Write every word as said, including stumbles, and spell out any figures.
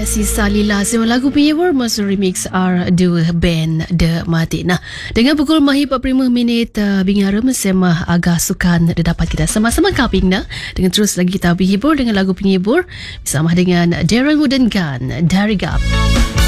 si Salila semua lagu penghibur masa remix R dua band The Madinah. Dengan pukul mahir empat puluh lima minit uh, Bingara Semah agak sukan dapat kita sama-sama kaping dah. Dengan terus lagi kita penghibur dengan lagu penghibur bersama dengan Darren Wooden Gun dari Gap.